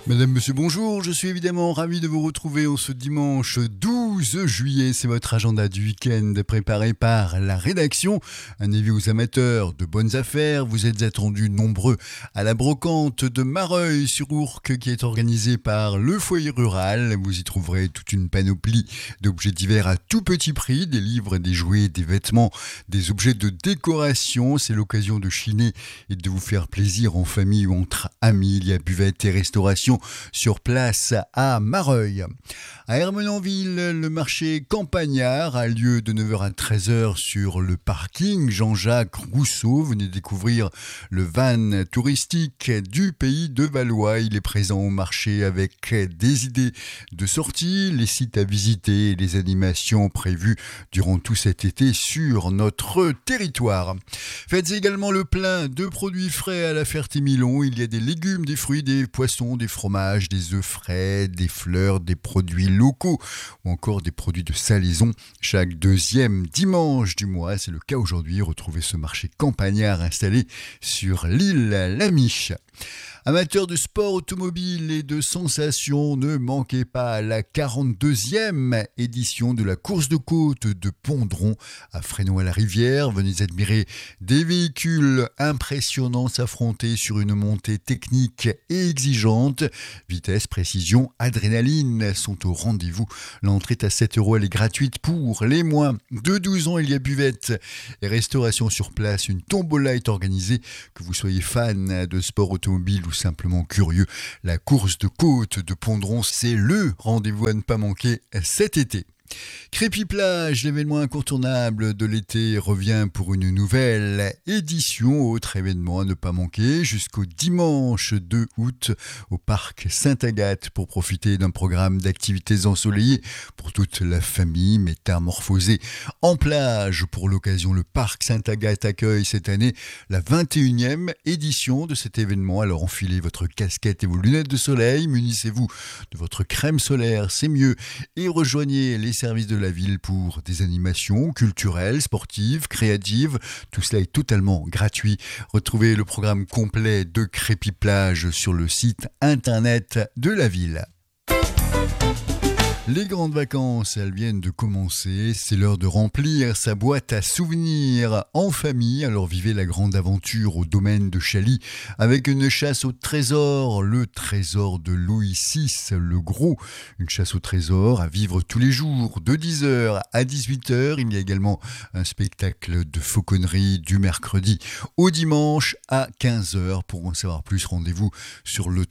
Madame, monsieur, bonjour. Je suis évidemment ravi de vous retrouver en ce dimanche 12 juillet. C'est votre agenda du week-end préparé par la rédaction. Un avis aux amateurs de bonnes affaires. Vous êtes attendus nombreux à la brocante de Mareuil-sur-Ourcq qui est organisée par le foyer rural. Vous y trouverez toute une panoplie d'objets divers à tout petit prix. Des livres, des jouets, des vêtements, des objets de décoration. C'est l'occasion de chiner et de vous faire plaisir en famille ou entre amis. Il y a buvette et restauration sur place à Mareuil. À Ermenonville, le marché campagnard a lieu de 9h à 13h sur le parking Jean-Jacques Rousseau. Venez découvrir le van touristique du pays de Valois. Il est présent au marché avec des idées de sortie, les sites à visiter et les animations prévues durant tout cet été sur notre territoire. Faites également le plein de produits frais à la Ferté-Milon. Il y a des légumes, des fruits, des poissons, des fromages, des œufs frais, des fleurs, des produits locaux ou encore des produits de salaison. Chaque deuxième dimanche du mois, c'est le cas aujourd'hui, retrouvez ce marché campagnard installé sur l'île Lamiche. Amateurs de sport automobile et de sensations, ne manquez pas la 42e édition de la course de côte de Pondron à Fresnoy-la-Rivière. Venez admirer des véhicules impressionnants s'affronter sur une montée technique et exigeante. Vitesse, précision, adrénaline sont au rendez-vous. L'entrée est à 7€, elle est gratuite pour les moins de 12 ans. Il y a buvette et restauration sur place. Une tombola est organisée. Que vous soyez fan de sport automobile ou simplement curieux, la course de côte de Pondron, c'est le rendez-vous à ne pas manquer cet été. Crépy Plage, l'événement incontournable de l'été, revient pour une nouvelle édition. Autre événement à ne pas manquer jusqu'au dimanche 2 août au parc Sainte-Agathe pour profiter d'un programme d'activités ensoleillées pour toute la famille. Métamorphosée en plage pour l'occasion, le parc Sainte-Agathe accueille cette année la 21e édition de cet événement. Alors enfilez votre casquette et vos lunettes de soleil, munissez-vous de votre crème solaire, c'est mieux, et rejoignez les services de la ville pour des animations culturelles, sportives, créatives. Tout cela est totalement gratuit. Retrouvez le programme complet de Crépy Plage sur le site internet de la ville. Les grandes vacances, elles viennent de commencer. C'est l'heure de remplir sa boîte à souvenirs en famille. Alors vivez la grande aventure au domaine de Chaly avec une chasse au trésor, le trésor de Louis VI, le gros. Une chasse au trésor à vivre tous les jours de 10h à 18h. Il y a également un spectacle de fauconnerie du mercredi au dimanche à 15h. Pour en savoir plus, rendez-vous sur le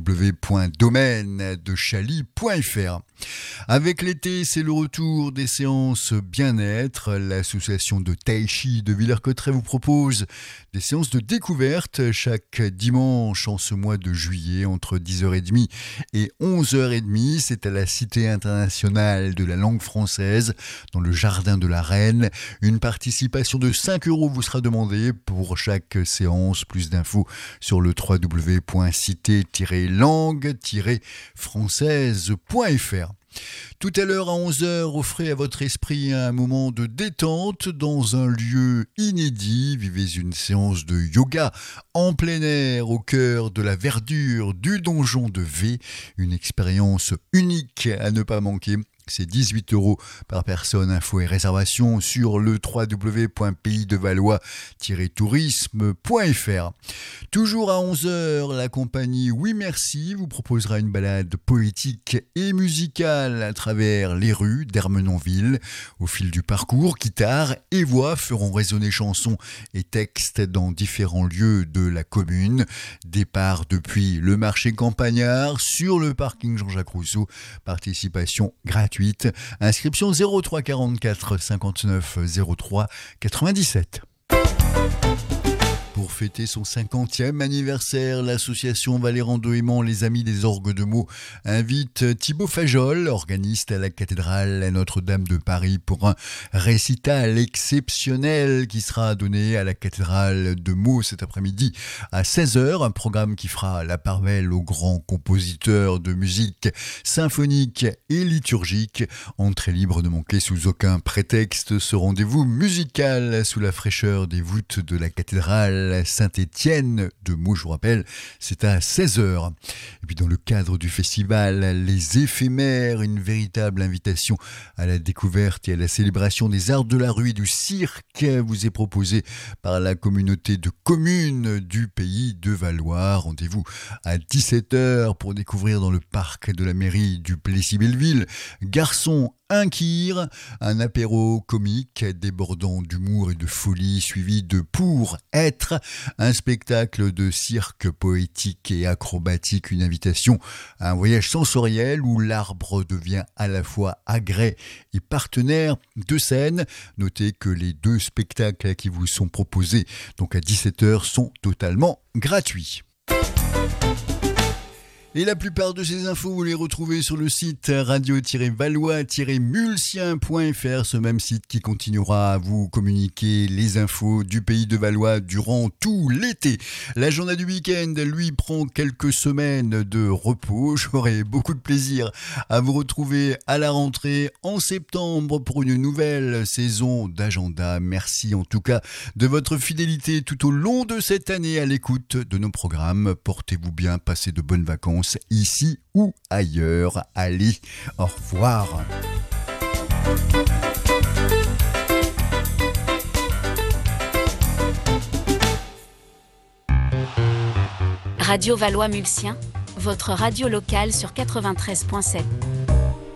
www.domaine-de-chaly.fr. Avec l'été, c'est le retour des séances bien-être. L'association de Tai Chi de Villers-Cotterêts vous propose des séances de découverte chaque dimanche en ce mois de juillet entre 10h30 et 11h30. C'est à la Cité internationale de la langue française dans le jardin de la Reine. Une participation de 5€ vous sera demandée pour chaque séance. Plus d'infos sur le www.cité-langue-française.fr. Tout à l'heure à 11h, offrez à votre esprit un moment de détente dans un lieu inédit. Vivez une séance de yoga en plein air au cœur de la verdure du donjon de V. Une expérience unique à ne pas manquer. C'est 18€ par personne. Infos et réservations sur le www.paysdevalois-tourisme.fr. Toujours à 11h, la compagnie Oui Merci vous proposera une balade poétique et musicale à travers les rues d'Ermenonville. Au fil du parcours, guitare et voix feront résonner chansons et textes dans différents lieux de la commune. Départ depuis le marché campagnard sur le parking Jean-Jacques Rousseau. Participation gratuite. Inscription 03 44 59 03 97. Pour fêter son 50e anniversaire, l'association Valéran de Aimant, les Amis des Orgues de Meaux, invite Thibaut Fajol, organiste à la cathédrale Notre-Dame de Paris, pour un récital exceptionnel qui sera donné à la cathédrale de Meaux cet après-midi à 16h. Un programme qui fera la part belle aux grands compositeurs de musique symphonique et liturgique. Entrée libre, ne manquez sous aucun prétexte ce rendez-vous musical sous la fraîcheur des voûtes de la cathédrale salle Saint-Étienne de Meaux, je vous rappelle, c'est à 16h. Et puis dans le cadre du festival Les Éphémères, une véritable invitation à la découverte et à la célébration des arts de la rue et du cirque vous est proposée par la communauté de communes du Pays de Valois. Rendez-vous à 17h pour découvrir dans le parc de la mairie du Plessis-Belleville Garçon Inquire, un apéro comique débordant d'humour et de folie suivi de Pour être, un spectacle de cirque poétique et acrobatique, une invitation à un voyage sensoriel où l'arbre devient à la fois agrès et partenaire de scène. Notez que les 2 spectacles qui vous sont proposés donc à 17h sont totalement gratuits. Et la plupart de ces infos, vous les retrouvez sur le site radio-valois-mulsien.fr, ce même site qui continuera à vous communiquer les infos du Pays de Valois durant tout l'été. L'agenda du week-end, lui, prend quelques semaines de repos. J'aurai beaucoup de plaisir à vous retrouver à la rentrée en septembre pour une nouvelle saison d'agenda. Merci en tout cas de votre fidélité tout au long de cette année à l'écoute de nos programmes. Portez-vous bien, passez de bonnes vacances ici ou ailleurs. Allez, au revoir. Radio Valois Mulsien, votre radio locale sur 93.7.